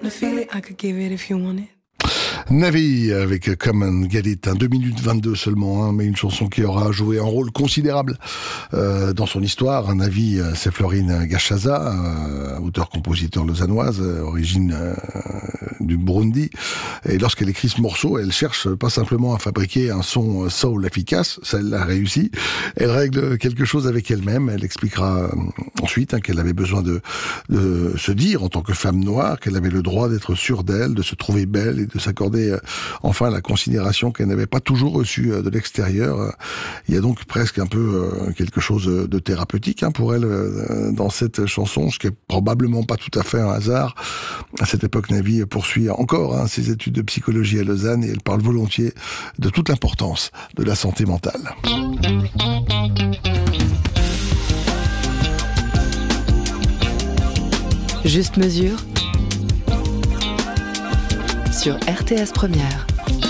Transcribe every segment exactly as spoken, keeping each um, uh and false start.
wanna feel it, I could give it if you want it. Navi avec Come and Get It, hein, deux minutes vingt-deux seulement, hein, mais une chanson qui aura joué un rôle considérable euh, dans son histoire. Navi, c'est Florine Gachaza, euh, auteur-compositeur lausannoise, euh, origine euh, du Burundi. Et lorsqu'elle écrit ce morceau, elle cherche pas simplement à fabriquer un son soul efficace, ça elle l'a réussi. Elle règle quelque chose avec elle-même. Elle expliquera euh, ensuite hein, qu'elle avait besoin de, de se dire en tant que femme noire qu'elle avait le droit d'être sûre d'elle, de se trouver belle et de s'accorder enfin la considération qu'elle n'avait pas toujours reçue de l'extérieur. Il y a donc presque un peu quelque chose de thérapeutique hein, pour elle dans cette chanson, ce qui est probablement pas tout à fait un hasard. À cette époque, Navi poursuit encore hein, ses études de psychologie à Lausanne et elle parle volontiers de toute l'importance de la santé mentale. Juste mesure sur R T S Première.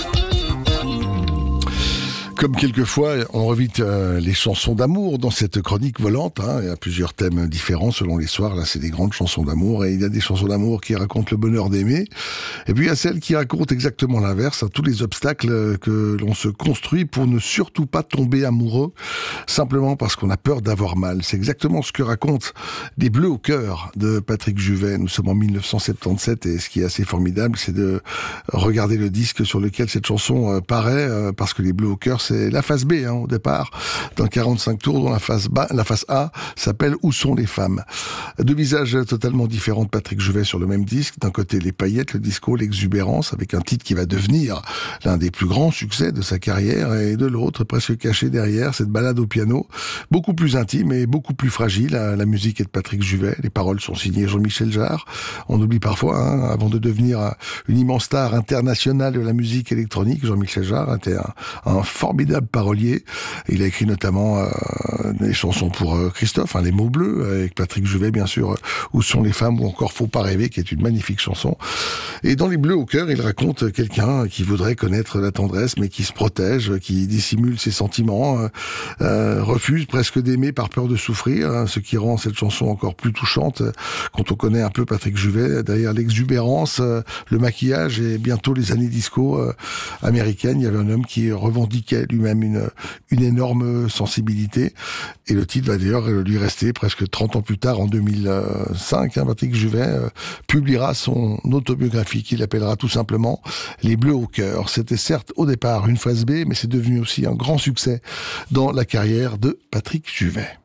Comme quelquefois, on revite euh, les chansons d'amour dans cette chronique volante. Hein. Il y a plusieurs thèmes différents selon les soirs. Là, c'est des grandes chansons d'amour. Et il y a des chansons d'amour qui racontent le bonheur d'aimer. Et puis, il y a celles qui racontent exactement l'inverse. Hein, tous les obstacles que l'on se construit pour ne surtout pas tomber amoureux, simplement parce qu'on a peur d'avoir mal. C'est exactement ce que racontent Les Bleus au cœur de Patrick Juvet. Nous sommes en mille neuf cent soixante-dix-sept et ce qui est assez formidable, c'est de regarder le disque sur lequel cette chanson euh, paraît, euh, parce que Les Bleus au cœur, c'est la phase B hein, au départ, dans quarante-cinq tours, dont la phase, ba, la phase A s'appelle « Où sont les femmes ?» Deux visages totalement différents de Patrick Juvet sur le même disque. D'un côté, les paillettes, le disco, l'exubérance, avec un titre qui va devenir l'un des plus grands succès de sa carrière, et de l'autre, presque caché derrière, cette balade au piano, beaucoup plus intime et beaucoup plus fragile. La musique est de Patrick Juvet, les paroles sont signées Jean-Michel Jarre. On oublie parfois, hein, avant de devenir une immense star internationale de la musique électronique, Jean-Michel Jarre était un, un formidable parolier. Il a écrit notamment euh, des chansons pour euh, Christophe, hein, Les mots bleus, avec Patrick Juvet bien sûr, euh, Où sont les femmes, ou encore Faut pas rêver, qui est une magnifique chanson. Et dans Les Bleus au cœur, il raconte quelqu'un qui voudrait connaître la tendresse, mais qui se protège, qui dissimule ses sentiments, euh, euh, refuse presque d'aimer par peur de souffrir, hein, ce qui rend cette chanson encore plus touchante quand on connaît un peu Patrick Juvet. Derrière l'exubérance, euh, le maquillage et bientôt les années disco euh, américaines, il y avait un homme qui revendiquait lui-même une, une énorme sensibilité. Et le titre va d'ailleurs lui rester presque trente ans plus tard, en deux mille cinq. Hein, Patrick Juvet euh, publiera son autobiographie qu'il appellera tout simplement Les Bleus au cœur. C'était certes au départ une phase B, mais c'est devenu aussi un grand succès dans la carrière de Patrick Juvet.